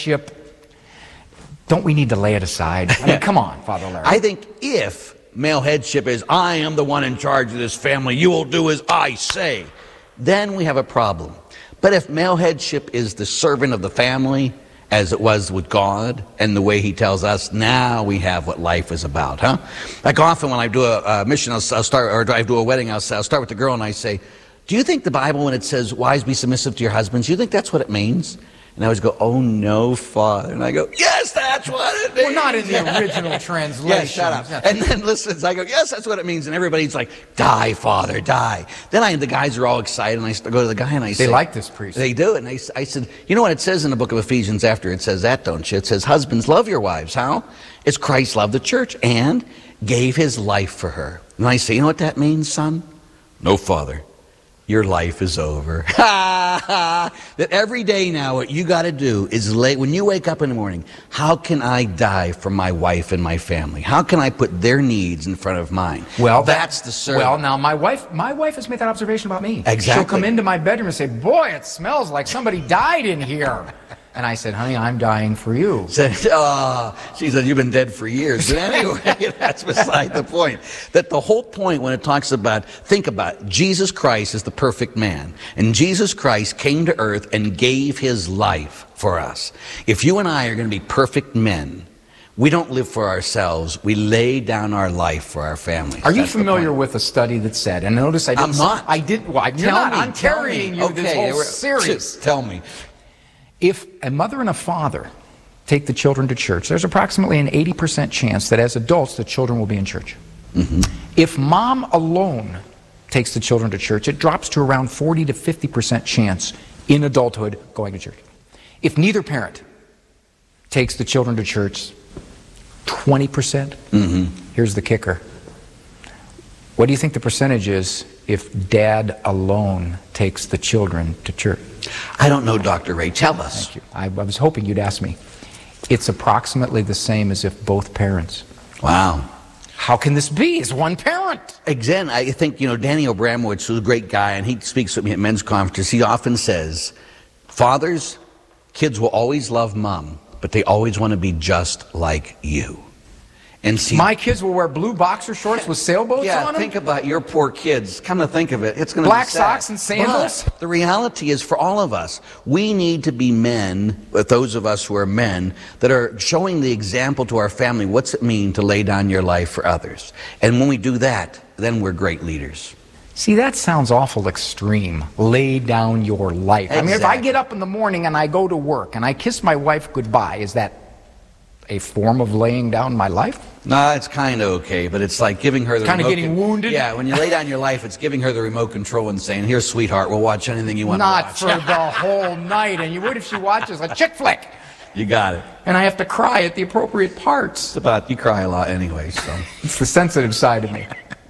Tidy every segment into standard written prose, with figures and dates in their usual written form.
headship, don't we need to lay it aside? I mean, come on, Father Larry. I think if male headship is, I am the one in charge of this family, you will do as I say, then we have a problem. But if male headship is the servant of the family, as it was with God, and the way he tells us, now we have what life is about, huh? Like often when I do a mission, I'll start, or I do a wedding, I'll start with the girl and I say, do you think the Bible, when it says, wives be submissive to your husbands, do you think that's what it means? And I always go, oh no, Father. And I go, yes, that's what it means. Well, not in the original translation. Yes, shut up. And then listens, I go, yes, that's what it means. And everybody's like, die, Father, die. Then the guys are all excited, and I go to the guy and I say, they like this priest. They do. And I said, you know what it says in the book of Ephesians after it says that, don't you? It says, husbands, love your wives. How? It's Christ loved the church and gave his life for her. And I say, you know what that means, son? No, Father. Your life is over. That every day now what you got to do is when you wake up in the morning, how can I die for my wife and my family? How can I put their needs in front of mine? Well, that's the servant. Well, now my wife has made that observation about me. Exactly. She'll come into my bedroom and say, boy, it smells like somebody died in here. And I said, honey, I'm dying for you. She said, you've been dead for years. But anyway, that's beside the point. That the whole point when it talks about, think about it, Jesus Christ is the perfect man. And Jesus Christ came to earth and gave his life for us. If you and I are going to be perfect men, we don't live for ourselves. We lay down our life for our families. Are you familiar with a study that said, and notice I didn't... I'm not. I did, well, I'm carrying you this whole series. Just tell me. If a mother and a father take the children to church, there's approximately an 80% chance that as adults the children will be in church. Mm-hmm. If mom alone takes the children to church, it drops to around 40 to 50% chance in adulthood going to church. If neither parent takes the children to church, 20%. Mm-hmm. Here's the kicker. What do you think the percentage is if dad alone takes the children to church? I don't know, Dr. Ray. Tell us. Thank you. I was hoping you'd ask me. It's approximately the same as if both parents. Wow. How can this be? It's one parent. Again, I think, Danny Abramowitz, who's a great guy, and he speaks with me at men's conferences, he often says, fathers, kids will always love mom, but they always want to be just like you. And see, my kids will wear blue boxer shorts with sailboats on them? Think about your poor kids. Come to think of it, it's going to be black sad. Socks and sandals? But the reality is, for all of us, we need to be men, those of us who are men, that are showing the example to our family. What's it mean to lay down your life for others? And when we do that, then we're great leaders. See, that sounds awful extreme. Lay down your life. Exactly. I mean, if I get up in the morning and I go to work and I kiss my wife goodbye, is that a form of laying down my life? No, it's kind of okay, but it's like giving her the kind of getting wounded? Yeah, when you lay down your life, it's giving her the remote control and saying, here, sweetheart, we'll watch anything you want to watch. Not for the whole night, and you would if she watches a chick flick. You got it. And I have to cry at the appropriate parts. You cry a lot anyway, so. It's the sensitive side of me.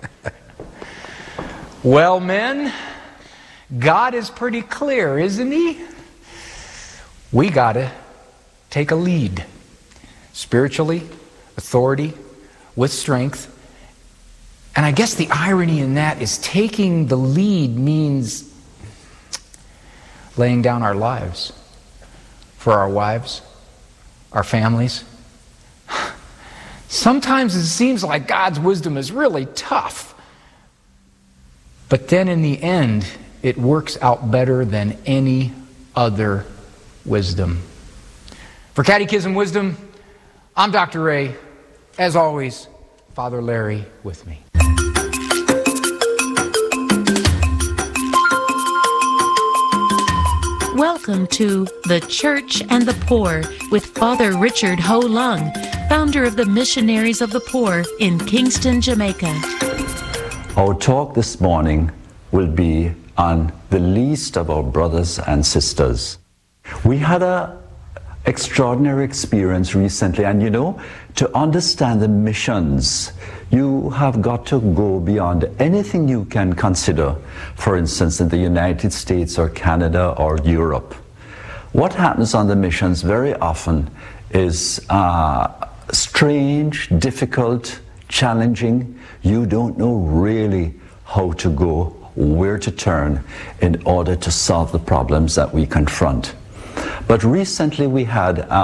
Well, men, God is pretty clear, isn't he? We got to take a lead. Spiritually, authority, with strength. And I guess the irony in that is taking the lead means laying down our lives for our wives, our families. Sometimes it seems like God's wisdom is really tough. But then in the end, it works out better than any other wisdom. For Catechism Wisdom, I'm Dr. Ray. As always, Father Larry with me. Welcome to The Church and the Poor with Father Richard Ho Lung, founder of the Missionaries of the Poor in Kingston, Jamaica. Our talk this morning will be on the least of our brothers and sisters. We had an extraordinary experience recently, and to understand the missions, you have got to go beyond anything you can consider, for instance, in the United States or Canada or Europe. What happens on the missions very often is strange, difficult, challenging. You don't know really how to go, where to turn in order to solve the problems that we confront. But recently we had